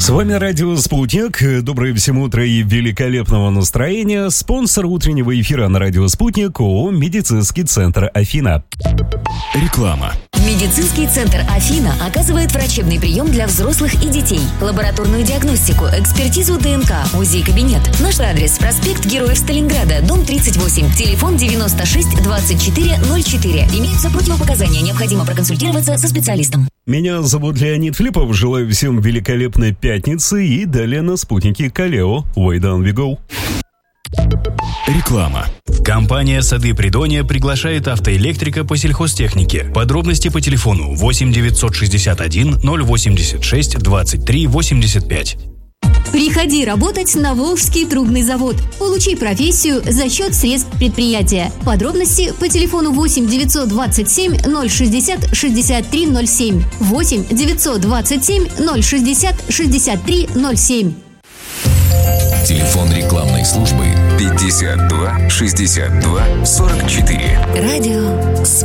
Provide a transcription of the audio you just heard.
С вами радио «Спутник». Доброе всем утро и великолепного настроения. Спонсор утреннего эфира на радио «Спутник» ООО «Медицинский центр Афина». Реклама. Медицинский центр Афина оказывает врачебный прием для взрослых и детей, лабораторную диагностику, экспертизу ДНК, УЗИ-кабинет. Наш адрес: проспект Героев Сталинграда, дом 38, телефон 96 24 04. Имеются противопоказания, необходимо проконсультироваться со специалистом. Меня зовут Леонид Филиппов. Желаю всем великолепной пятницы и далее на «Спутнике» Калео. Way down we go. Реклама. Компания «Сады Придонья» приглашает автоэлектрика по сельхозтехнике. Подробности по телефону 8 961 086 23 85. Приходи работать на Волжский трубный завод. Получи профессию за счет средств предприятия. Подробности по телефону 8 927 060 63 07. 8 927 060 63 07. Телефон рекламной службы 52 62 44. Радио